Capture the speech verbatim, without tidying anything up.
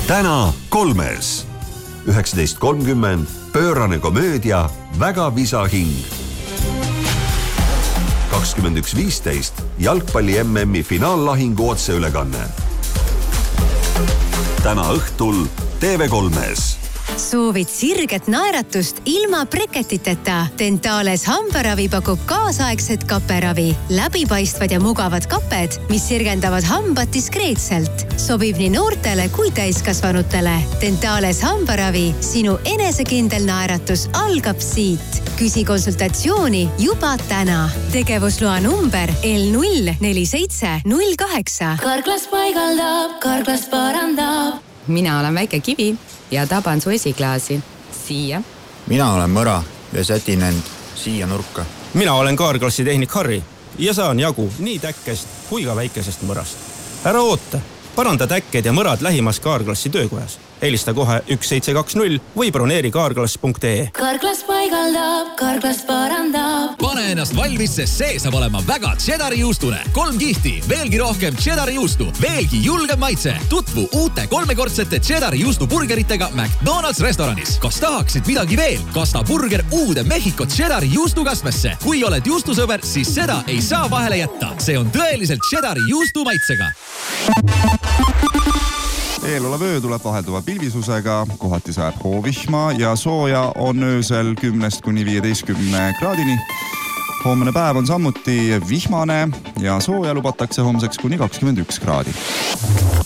Täna kolmes. üheksateist kolmkümmend pöörane komöödia Väga visa hing. kakskümmend üks viisteist jalgpalli M M-i finaallahingu otseülekanne. Täna õhtul T V kolmes. Soovid sirget naeratust ilma breketiteta? Dentales hambaravi pakub kaasaegset kaperavi. Läbipaistvad ja mugavad kaped, mis sirgendavad hambad diskreetselt. Sobib nii noortele kui täiskasvanutele. Dentales hambaravi, sinu enesekindel naeratus algab siit. Küsi konsultatsiooni juba täna. Tegevusloa number L null neli seitse null kaheksa. Karklas paigaldab, Karklas parandab. Mina olen väike kivi ja taban su esiklaasi. Siia. Mina olen mõra ja sätin end siia nurka. Mina olen Kaarklassi tehnik Harri ja saan jagu nii täkkest kui ka väikesest mõrast. Ära oota, paranda täkked ja mõrad lähimas Kaarklassi töökojas. Helista kohe üks seitse kaks null või broneeri kaarklass punkt ee. Karklas paigaldab, Karklas parandab. Pane ennast valmis, sest see saab olema väga cheddari juustune. Kolm kihti, veelgi rohkem cheddari juustu, veelgi julgem maitse. Tutvu uute kolmekordsete cheddari juustu burgeritega McDonald's restoranis. Kas tahaksid midagi veel? Kasta burger uude Mehhiko cheddari juustukasmesse. Kui oled juustusõber, siis seda ei saa vahele jätta. See on tõeliselt cheddari juustu maitsega. Eelolev öö tuleb vahelduva pilvisusega, kohati sajab hoovihma ja sooja on öösel kümnest kuni viieteistkümne kraadini. Homne päev on samuti vihmane ja sooja lubatakse homseks kuni kakskümmend üks kraadi.